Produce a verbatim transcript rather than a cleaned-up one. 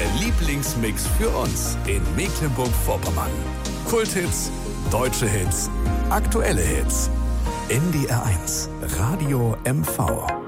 Lieblingsmix für uns in Mecklenburg-Vorpommern. Kulthits, deutsche Hits, aktuelle Hits. N D R eins, Radio M V.